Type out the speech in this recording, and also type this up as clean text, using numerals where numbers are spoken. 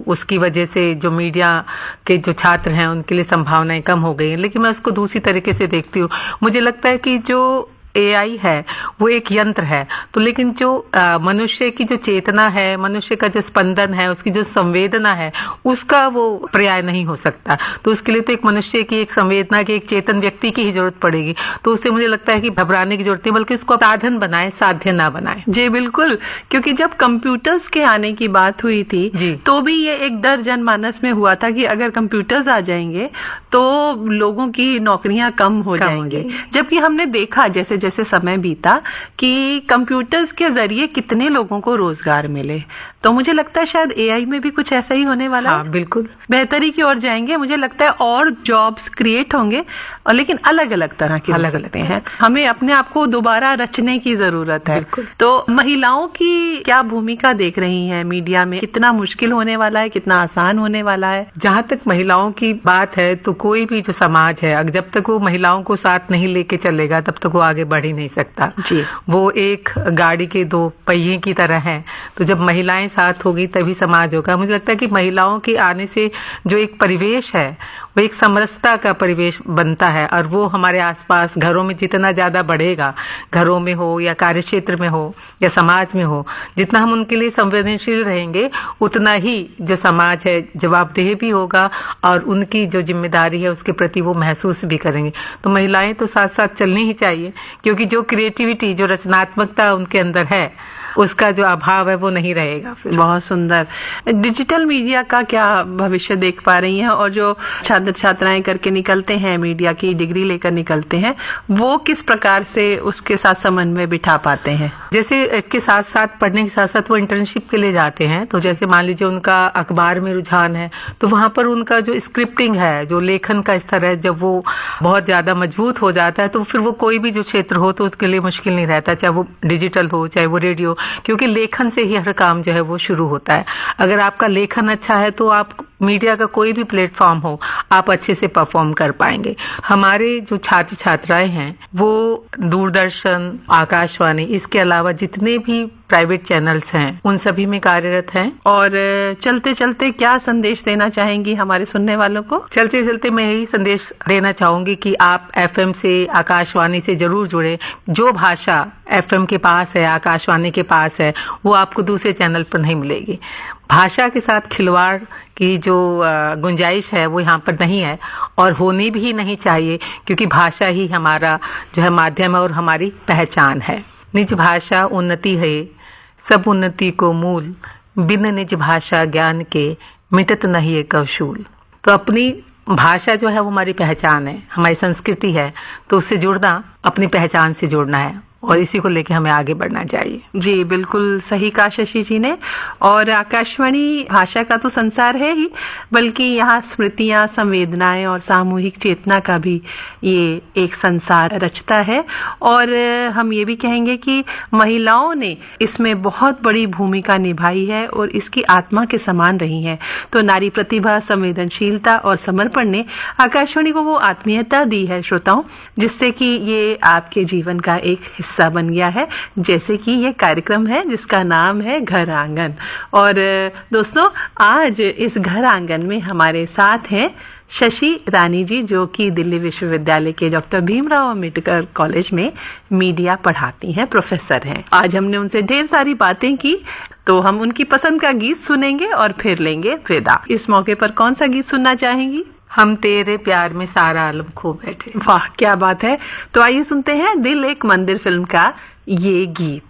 उसकी वजह से जो मीडिया के जो छात्र हैं उनके लिए संभावनाएं कम हो गई हैं, लेकिन मैं उसको दूसरी तरीके से देखती हूँ। मुझे लगता है कि जो AI है वो एक यंत्र है, तो लेकिन जो मनुष्य की जो चेतना है, मनुष्य का जो स्पंदन है, उसकी जो संवेदना है, उसका वो पर्याय नहीं हो सकता। तो उसके लिए तो एक मनुष्य की एक संवेदना की, एक चेतन व्यक्ति की ही जरूरत पड़ेगी। तो उससे मुझे लगता है कि घबराने की जरूरत नहीं, बल्कि उसको साधन बनाए, साध्य ना बनाए। जी बिल्कुल, क्योंकि जब कंप्यूटर्स के आने की बात हुई थी तो भी ये एक डर जनमानस में हुआ था कि अगर कंप्यूटर्स आ जाएंगे तो लोगों की नौकरियां कम हो जाएंगी। जबकि हमने देखा जैसे जैसे समय बीता कि कंप्यूटर्स के जरिए कितने लोगों को रोजगार मिले। तो मुझे लगता है शायद AI में भी कुछ ऐसा ही होने वाला है। बिल्कुल बेहतरी की ओर जाएंगे। मुझे लगता है और जॉब्स क्रिएट होंगे, और लेकिन अलग अलग तरह के अलग अलग हैं। हमें अपने आप को दोबारा रचने की जरूरत है। तो महिलाओं की क्या भूमिका देख रही हैं मीडिया में? कितना मुश्किल होने वाला है, कितना आसान होने वाला है? जहाँ तक महिलाओं की बात है तो कोई भी जो समाज है, जब तक वो महिलाओं को साथ नहीं लेके चलेगा तब तक वो आगे बढ़ ही नहीं सकता। वो एक गाड़ी के दो पहिए की तरह है। तो जब महिलाएं साथ होगी तभी समाज होगा। मुझे लगता है कि महिलाओं के आने से जो एक परिवेश है वो एक समरसता का परिवेश बनता है, और वो हमारे आसपास घरों में जितना ज्यादा बढ़ेगा, घरों में हो या कार्यक्षेत्र में हो या समाज में हो, जितना हम उनके लिए संवेदनशील रहेंगे उतना ही जो समाज है जवाबदेह भी होगा, और उनकी जो जिम्मेदारी है उसके प्रति वो महसूस भी करेंगे। तो महिलाएं तो साथ साथ चलनी ही चाहिए, क्योंकि जो क्रिएटिविटी, जो रचनात्मकता उनके अंदर है उसका जो अभाव है वो नहीं रहेगा फिर। बहुत सुंदर। डिजिटल मीडिया का क्या भविष्य देख पा रही हैं? और जो छात्र छात्राएं करके निकलते हैं, मीडिया की डिग्री लेकर निकलते हैं, वो किस प्रकार से उसके साथ समन्वय बिठा पाते हैं? जैसे इसके साथ साथ, पढ़ने के साथ साथ वो इंटर्नशिप के लिए जाते हैं। तो जैसे मान लीजिए उनका अखबार में रुझान है, तो वहां पर उनका जो स्क्रिप्टिंग है, जो लेखन का स्तर है, जब वो बहुत ज्यादा मजबूत हो जाता है तो फिर वो कोई भी जो क्षेत्र हो तो उसके लिए मुश्किल नहीं रहता, चाहे वो डिजिटल हो चाहे वो रेडियो, क्योंकि लेखन से ही हर काम जो है वो शुरू होता है। अगर आपका लेखन अच्छा है तो आप मीडिया का कोई भी प्लेटफॉर्म हो आप अच्छे से परफॉर्म कर पाएंगे। हमारे जो छात्र छात्राएं हैं वो दूरदर्शन, आकाशवाणी, इसके अलावा जितने भी प्राइवेट चैनल्स हैं उन सभी में कार्यरत हैं। और चलते चलते क्या संदेश देना चाहेंगी हमारे सुनने वालों को? चलते चलते मैं यही संदेश देना चाहूंगी कि आप FM से, आकाशवाणी से जरूर जुड़े। जो भाषा FM के पास है, आकाशवाणी के पास है, वो आपको दूसरे चैनल पर नहीं मिलेगी। भाषा के साथ खिलवाड़ की जो गुंजाइश है वो यहाँ पर नहीं है, और होनी भी नहीं चाहिए, क्योंकि भाषा ही हमारा जो है माध्यम है और हमारी पहचान है। निज भाषा उन्नति है, सब उन्नति को मूल, बिन निज भाषा ज्ञान के मिटत नहीं कौशूल। तो अपनी भाषा जो है वो हमारी पहचान है, हमारी संस्कृति है, तो उससे जुड़ना, अपनी पहचान से जुड़ना है, और इसी को लेके हमें आगे बढ़ना चाहिए। जी बिल्कुल सही कहा शशि जी ने। और आकाशवाणी भाषा का तो संसार है ही, बल्कि यहाँ स्मृतियाँ, संवेदनाएं और सामूहिक चेतना का भी ये एक संसार रचता है। और हम ये भी कहेंगे कि महिलाओं ने इसमें बहुत बड़ी भूमिका निभाई है और इसकी आत्मा के समान रही हैं। तो नारी प्रतिभा, संवेदनशीलता और समर्पण ने आकाशवाणी को वो आत्मीयता दी है श्रोताओं, जिससे कि ये आपके जीवन का एक हिस्सा बन गया है। जैसे कि ये कार्यक्रम है जिसका नाम है घर आंगन। और दोस्तों, आज इस घर आंगन में हमारे साथ हैं शशि रानी जी, जो कि दिल्ली विश्वविद्यालय के डॉक्टर भीमराव अंबेडकर कॉलेज में मीडिया पढ़ाती हैं, प्रोफेसर हैं। आज हमने उनसे ढेर सारी बातें की, तो हम उनकी पसंद का गीत सुनेंगे और फिर लेंगे विदा। इस मौके पर कौन सा गीत सुनना चाहेंगी? हम तेरे प्यार में सारा आलम खो बैठे। वाह क्या बात है। तो आइए सुनते हैं दिल एक मंदिर फिल्म का ये गीत।